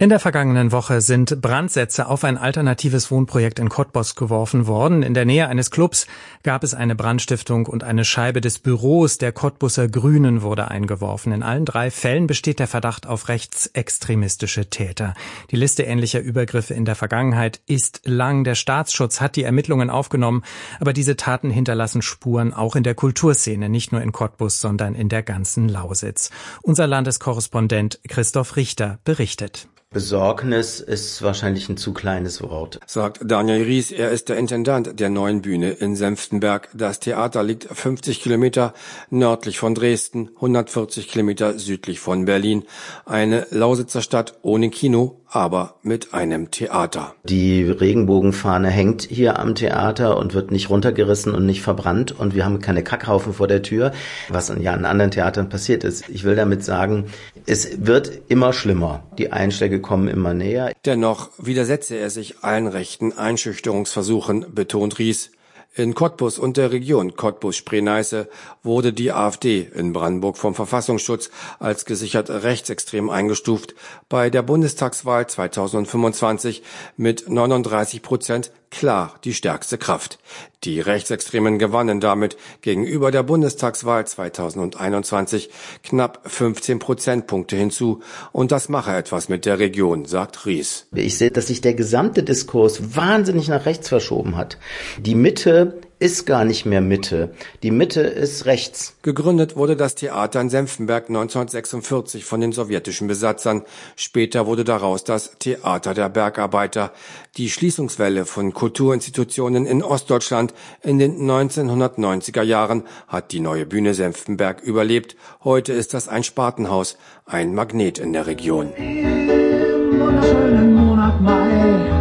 In der vergangenen Woche sind Brandsätze auf ein alternatives Wohnprojekt in Cottbus geworfen worden. In der Nähe eines Clubs gab es eine Brandstiftung und eine Scheibe des Büros der Cottbuser Grünen wurde eingeworfen. In allen 3 Fällen besteht der Verdacht auf rechtsextremistische Täter. Die Liste ähnlicher Übergriffe in der Vergangenheit ist lang. Der Staatsschutz hat die Ermittlungen aufgenommen, aber diese Taten hinterlassen Spuren auch in der Kulturszene, nicht nur in Cottbus, sondern in der ganzen Lausitz. Unser Landeskorrespondent Christoph Richter berichtet. Besorgnis ist wahrscheinlich ein zu kleines Wort, sagt Daniel Ries. Er ist der Intendant der neuen Bühne in Senftenberg. Das Theater liegt 50 Kilometer nördlich von Dresden, 140 Kilometer südlich von Berlin. Eine Lausitzer Stadt ohne Kino, aber mit einem Theater. Die Regenbogenfahne hängt hier am Theater und wird nicht runtergerissen und nicht verbrannt. Und wir haben keine Kackhaufen vor der Tür, was an anderen Theatern passiert ist. Ich will damit sagen, es wird immer schlimmer. Die Einschläge kommen immer näher. Dennoch widersetze er sich allen rechten Einschüchterungsversuchen, betont Ries. In Cottbus und der Region Cottbus-Spree-Neiße wurde die AfD in Brandenburg vom Verfassungsschutz als gesichert rechtsextrem eingestuft. Bei der Bundestagswahl 2025 mit 39% klar die stärkste Kraft. Die Rechtsextremen gewannen damit gegenüber der Bundestagswahl 2021 knapp 15 Prozentpunkte hinzu. Und das mache etwas mit der Region, sagt Ries. Ich sehe, dass sich der gesamte Diskurs wahnsinnig nach rechts verschoben hat. Die Mitte ist gar nicht mehr Mitte. Die Mitte ist rechts. Gegründet wurde das Theater in Senftenberg 1946 von den sowjetischen Besatzern. Später wurde daraus das Theater der Bergarbeiter. Die Schließungswelle von Kulturinstitutionen in Ostdeutschland in den 1990er Jahren hat die neue Bühne Senftenberg überlebt. Heute ist das ein Spartenhaus, ein Magnet in der Region. Im wunderschönen Monat Mai.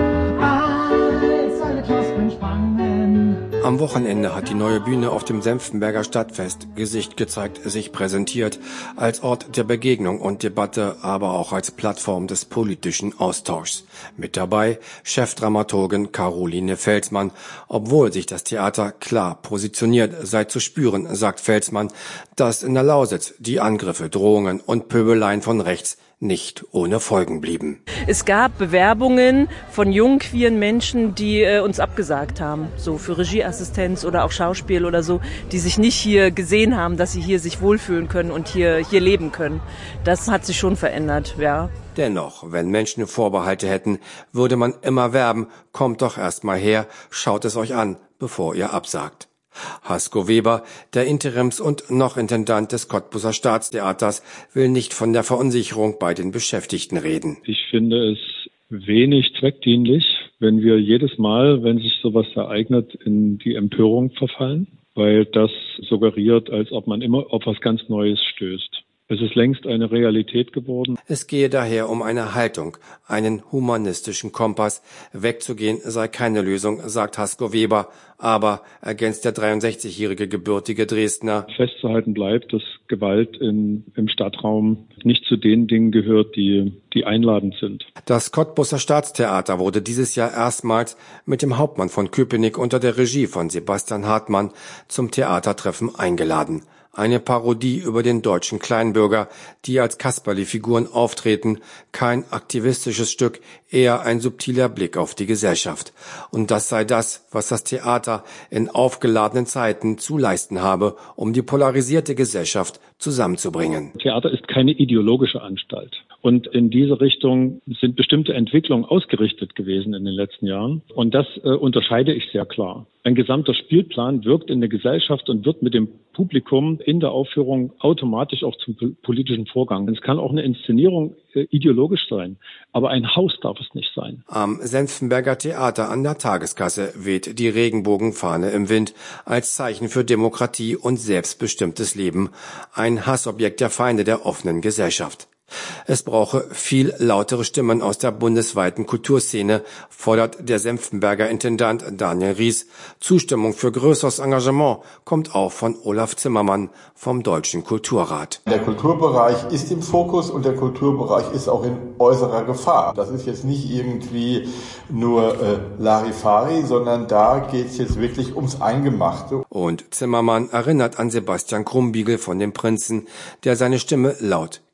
Am Wochenende hat die neue Bühne auf dem Senftenberger Stadtfest Gesicht gezeigt, sich präsentiert, als Ort der Begegnung und Debatte, aber auch als Plattform des politischen Austauschs. Mit dabei Chefdramaturgin Caroline Felsmann. Obwohl sich das Theater klar positioniert, sei zu spüren, sagt Felsmann, dass in der Lausitz die Angriffe, Drohungen und Pöbeleien von rechts nicht ohne Folgen blieben. Es gab Bewerbungen von jungen, queeren Menschen, die uns abgesagt haben, so für Regieassistenz oder auch Schauspiel oder so, die sich nicht hier gesehen haben, dass sie hier sich wohlfühlen können und hier leben können. Das hat sich schon verändert, ja. Dennoch, wenn Menschen Vorbehalte hätten, würde man immer werben, kommt doch erst mal her, schaut es euch an, bevor ihr absagt. Hasko Weber, der Interims- und noch Intendant des Cottbuser Staatstheaters, will nicht von der Verunsicherung bei den Beschäftigten reden. Ich finde es wenig zweckdienlich, wenn wir jedes Mal, wenn sich sowas ereignet, in die Empörung verfallen, weil das suggeriert, als ob man immer auf was ganz Neues stößt. Es ist längst eine Realität geworden. Es gehe daher um eine Haltung, einen humanistischen Kompass. Wegzugehen sei keine Lösung, sagt Hasko Weber. Aber, ergänzt der 63-jährige gebürtige Dresdner, festzuhalten bleibt, dass Gewalt im Stadtraum nicht zu den Dingen gehört, die einladend sind. Das Cottbuser Staatstheater wurde dieses Jahr erstmals mit dem Hauptmann von Köpenick unter der Regie von Sebastian Hartmann zum Theatertreffen eingeladen. Eine Parodie über den deutschen Kleinbürger, die als Kasperle-Figuren auftreten, kein aktivistisches Stück, eher ein subtiler Blick auf die Gesellschaft. Und das sei das, was das Theater in aufgeladenen Zeiten zu leisten habe, um die polarisierte Gesellschaft zusammenzubringen. Theater ist keine ideologische Anstalt. Und in diese Richtung sind bestimmte Entwicklungen ausgerichtet gewesen in den letzten Jahren. Und das unterscheide ich sehr klar. Ein gesamter Spielplan wirkt in der Gesellschaft und wird mit dem Publikum in der Aufführung automatisch auch zum politischen Vorgang. Es kann auch eine Inszenierung ideologisch sein, aber ein Haus darf es nicht sein. Am Senftenberger Theater an der Tageskasse weht die Regenbogenfahne im Wind als Zeichen für Demokratie und selbstbestimmtes Leben. Ein Hassobjekt der Feinde der offenen Gesellschaft. Es brauche viel lautere Stimmen aus der bundesweiten Kulturszene, fordert der Senftenberger Intendant Daniel Ries. Zustimmung für größeres Engagement kommt auch von Olaf Zimmermann vom Deutschen Kulturrat. Der Kulturbereich ist im Fokus und der Kulturbereich ist auch in äußerer Gefahr. Das ist jetzt nicht irgendwie nur Larifari, sondern da geht es jetzt wirklich ums Eingemachte. Und Zimmermann erinnert an Sebastian Krumbiegel von den Prinzen, der seine Stimme laut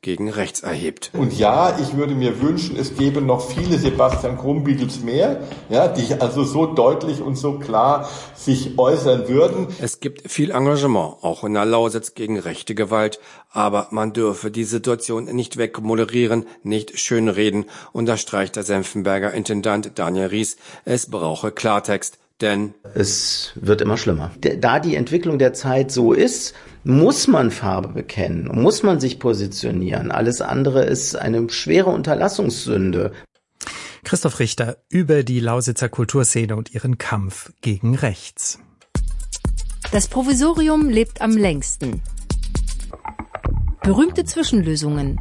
gegen rechts erhebt. Und ja, ich würde mir wünschen, es gäbe noch viele Sebastian Krumbiegels mehr, ja, die also so deutlich und so klar sich äußern würden. Es gibt viel Engagement, auch in der Lausitz, gegen rechte Gewalt, aber man dürfe die Situation nicht wegmoderieren, nicht schönreden, unterstreicht der Senftenberger Intendant Daniel Ries. Es brauche Klartext, denn es wird immer schlimmer. Da die Entwicklung der Zeit so ist, muss man Farbe bekennen, muss man sich positionieren. Alles andere ist eine schwere Unterlassungssünde. Christoph Richter über die Lausitzer Kulturszene und ihren Kampf gegen rechts. Das Provisorium lebt am längsten. Berühmte Zwischenlösungen.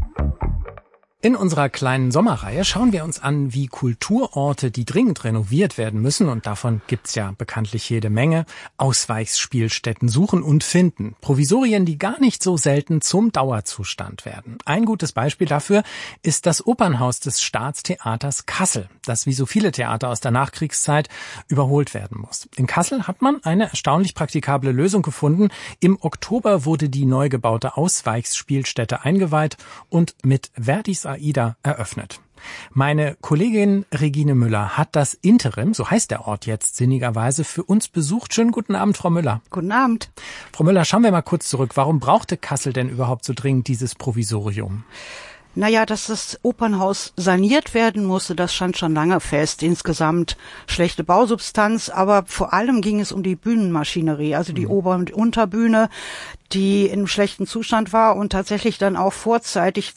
In unserer kleinen Sommerreihe schauen wir uns an, wie Kulturorte, die dringend renoviert werden müssen, und davon gibt's ja bekanntlich jede Menge, Ausweichspielstätten suchen und finden. Provisorien, die gar nicht so selten zum Dauerzustand werden. Ein gutes Beispiel dafür ist das Opernhaus des Staatstheaters Kassel, das wie so viele Theater aus der Nachkriegszeit überholt werden muss. In Kassel hat man eine erstaunlich praktikable Lösung gefunden. Im Oktober wurde die neu gebaute Ausweichspielstätte eingeweiht und mit Verdis Aida eröffnet. Meine Kollegin Regine Müller hat das Interim, so heißt der Ort jetzt sinnigerweise, für uns besucht. Schönen guten Abend, Frau Müller. Guten Abend. Frau Müller, schauen wir mal kurz zurück. Warum brauchte Kassel denn überhaupt so dringend dieses Provisorium? Naja, dass das Opernhaus saniert werden musste, das stand schon lange fest. Insgesamt schlechte Bausubstanz, aber vor allem ging es um die Bühnenmaschinerie, also die Ober- und Unterbühne, die in schlechten Zustand war und tatsächlich dann auch vorzeitig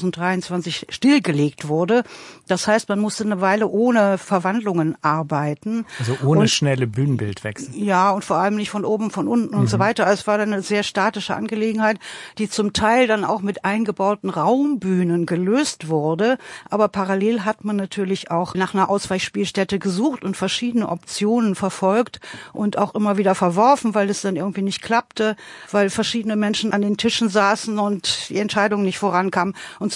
2023 stillgelegt wurde. Das heißt, man musste eine Weile ohne Verwandlungen arbeiten. Also ohne schnelle Bühnenbildwechsel. Ja, und vor allem nicht von oben, von unten und so weiter. Also es war dann eine sehr statische Angelegenheit, die zum Teil dann auch mit eingebauten Raumbühnen gelöst wurde. Aber parallel hat man natürlich auch nach einer Ausweichspielstätte gesucht und verschiedene Optionen verfolgt und auch immer wieder verworfen, weil es dann irgendwie nicht klappte, weil verschiedene Menschen an den Tischen saßen und die Entscheidung nicht vorankam. Und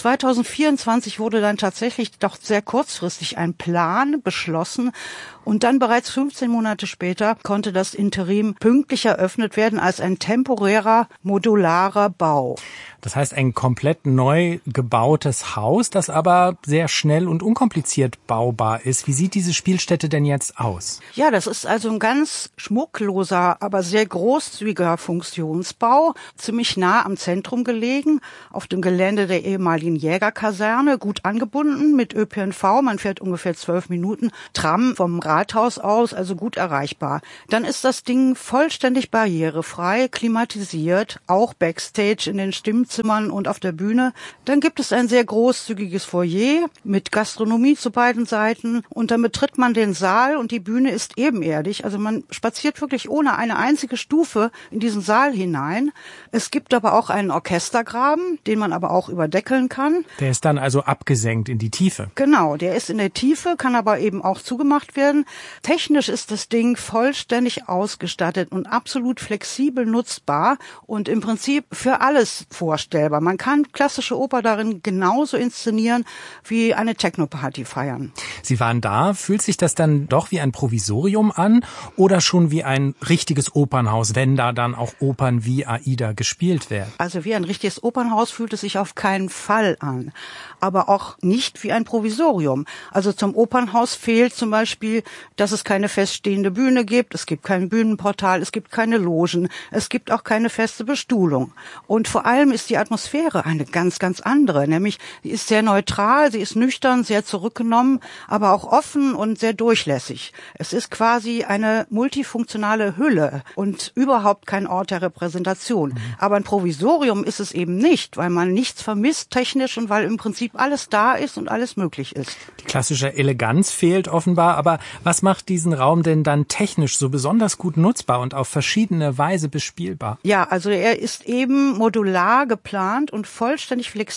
2024 wurde dann tatsächlich doch sehr kurzfristig ein Plan beschlossen. Und dann bereits 15 Monate später konnte das Interim pünktlich eröffnet werden als ein temporärer, modularer Bau. Das heißt, ein komplett neu gebautes Haus, das aber sehr schnell und unkompliziert baubar ist. Wie sieht diese Spielstätte denn jetzt aus? Ja, das ist also ein ganz schmuckloser, aber sehr großzügiger Funktionsbau, ziemlich nah am Zentrum gelegen, auf dem Gelände der ehemaligen Jägerkaserne, gut angebunden mit ÖPNV. Man fährt ungefähr 12 Minuten Tram vom Rathaus aus, also gut erreichbar. Dann ist das Ding vollständig barrierefrei, klimatisiert, auch Backstage in den Stimmzimmern und auf der Bühne. Dann gibt es ein sehr großzügiges Foyer mit Gastronomie zu beiden Seiten und dann betritt man den Saal und die Bühne ist ebenerdig. Also man spaziert wirklich ohne eine einzige Stufe in diesen Saal hinein. Es gibt aber auch einen Orchestergraben, den man aber auch überdeckeln kann. Der ist dann also abgesenkt in die Tiefe. Genau, der ist in der Tiefe, kann aber eben auch zugemacht werden. Technisch ist das Ding vollständig ausgestattet und absolut flexibel nutzbar und im Prinzip für alles vorstellbar. Man kann klassische Oper darin genauso inszenieren wie eine Techno-Party feiern. Sie waren da. Fühlt sich das dann doch wie ein Provisorium an oder schon wie ein richtiges Opernhaus, wenn da dann auch Opern wie Aida gespielt werden? Also wie ein richtiges Opernhaus fühlt es sich auf keinen Fall an, aber auch nicht wie ein Provisorium. Also zum Opernhaus fehlt zum Beispiel, dass es keine feststehende Bühne gibt, es gibt kein Bühnenportal, es gibt keine Logen, es gibt auch keine feste Bestuhlung. Und vor allem ist die Atmosphäre eine ganz, ganz andere, nämlich sie ist sehr neutral, sie ist nüchtern, sehr zurückgenommen, aber auch offen und sehr durchlässig. Es ist quasi eine multifunktionale Hülle und überhaupt kein Ort der Repräsentation. Aber ein Provisorium ist es eben nicht, weil man nichts vermisst technisch und weil im Prinzip alles da ist und alles möglich ist. Die klassische Eleganz fehlt offenbar, aber was macht diesen Raum denn dann technisch so besonders gut nutzbar und auf verschiedene Weise bespielbar? Ja, also er ist eben modular geplant und vollständig flexibel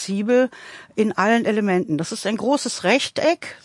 Bühne in allen Elementen. Das ist ein großes Rechteck,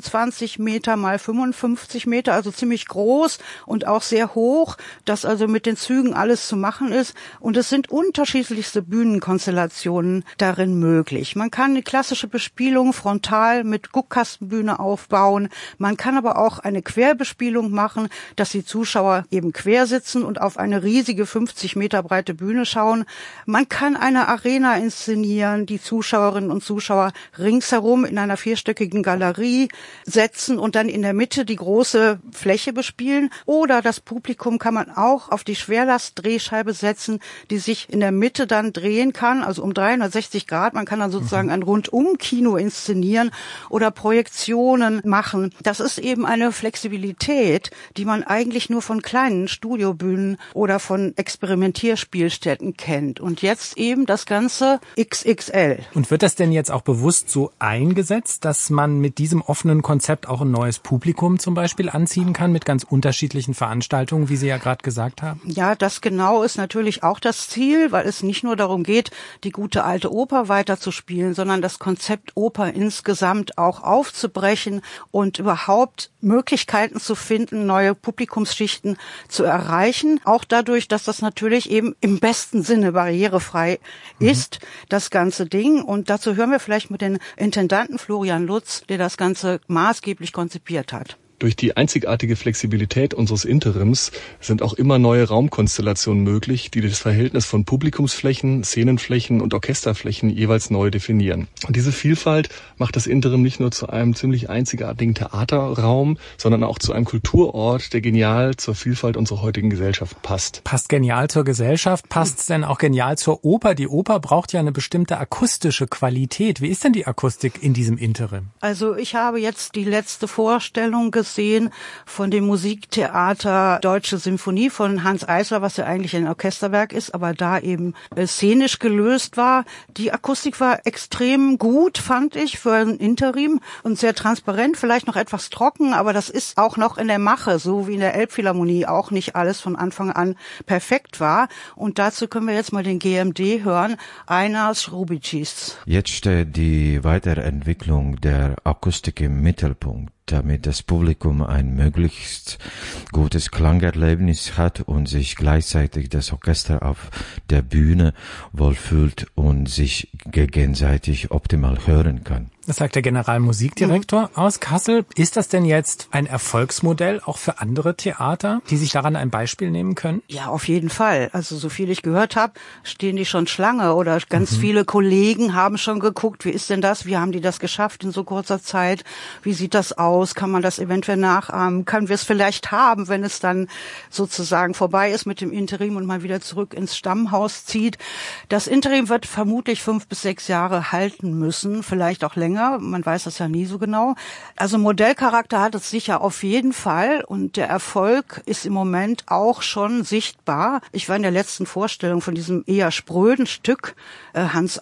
27 Meter mal 55 Meter, also ziemlich groß und auch sehr hoch, dass also mit den Zügen alles zu machen ist. Und es sind unterschiedlichste Bühnenkonstellationen darin möglich. Man kann eine klassische Bespielung frontal mit Guckkastenbühne aufbauen. Man kann aber auch eine Querbespielung machen, dass die Zuschauer eben quer sitzen und auf eine riesige 50 Meter breite Bühne schauen. Man kann eine Arena inszenieren, die Zuschauerinnen und Zuschauer ringsherum in einer vierstöckigen Galerie setzen und dann in der Mitte die große Fläche bespielen. Oder das Publikum kann man auch auf die Schwerlastdrehscheibe setzen, die sich in der Mitte dann drehen kann, also um 360 Grad. Man kann dann sozusagen ein Rundum-Kino inszenieren oder Projektionen machen. Das ist eben eine Flexibilität, die man eigentlich nur von kleinen Studiobühnen oder von Experimentierspielstätten kennt. Und jetzt eben das Ganze XXL. Und wird das denn jetzt auch bewusst so eingesetzt, dass man mit diesem offenen Konzept auch ein neues Publikum zum Beispiel anziehen kann mit ganz unterschiedlichen Veranstaltungen, wie Sie ja gerade gesagt haben? Ja, das genau ist natürlich auch das Ziel, weil es nicht nur darum geht, die gute alte Oper weiterzuspielen, sondern das Konzept Oper insgesamt auch aufzubrechen und überhaupt Möglichkeiten zu finden, neue Publikumsschichten zu erreichen. Auch dadurch, dass das natürlich eben im besten Sinne barrierefrei ist, das ganze Ding. Und dazu hören wir vielleicht mit den Intendanten Florian Lutz, der das Ganze maßgeblich konzipiert hat. Durch die einzigartige Flexibilität unseres Interims sind auch immer neue Raumkonstellationen möglich, die das Verhältnis von Publikumsflächen, Szenenflächen und Orchesterflächen jeweils neu definieren. Und diese Vielfalt macht das Interim nicht nur zu einem ziemlich einzigartigen Theaterraum, sondern auch zu einem Kulturort, der genial zur Vielfalt unserer heutigen Gesellschaft passt. Passt genial zur Gesellschaft, passt es denn auch genial zur Oper? Die Oper braucht ja eine bestimmte akustische Qualität. Wie ist denn die Akustik in diesem Interim? Also ich habe jetzt die letzte Vorstellung gesehen von dem Musiktheater Deutsche Symphonie von Hans Eisler, was ja eigentlich ein Orchesterwerk ist, aber da eben szenisch gelöst war. Die Akustik war extrem gut, fand ich, für ein Interim und sehr transparent, vielleicht noch etwas trocken, aber das ist auch noch in der Mache, so wie in der Elbphilharmonie auch nicht alles von Anfang an perfekt war. Und dazu können wir jetzt mal den GMD hören, Einars Srubicis. Jetzt steht die Weiterentwicklung der Akustik im Mittelpunkt, damit das Publikum ein möglichst gutes Klangerlebnis hat und sich gleichzeitig das Orchester auf der Bühne wohlfühlt und sich gegenseitig optimal hören kann. Das sagt der Generalmusikdirektor aus Kassel. Ist das denn jetzt ein Erfolgsmodell auch für andere Theater, die sich daran ein Beispiel nehmen können? Ja, auf jeden Fall. Also so viel ich gehört habe, stehen die schon Schlange oder ganz viele Kollegen haben schon geguckt, wie ist denn das? Wie haben die das geschafft in so kurzer Zeit? Wie sieht das aus? Kann man das eventuell nachahmen? Können wir es vielleicht haben, wenn es dann sozusagen vorbei ist mit dem Interim und man wieder zurück ins Stammhaus zieht? Das Interim wird vermutlich 5 bis 6 Jahre halten müssen, vielleicht auch länger. Man weiß das ja nie so genau. Also Modellcharakter hat es sicher auf jeden Fall und der Erfolg ist im Moment auch schon sichtbar. Ich war in der letzten Vorstellung von diesem eher spröden Stück Hans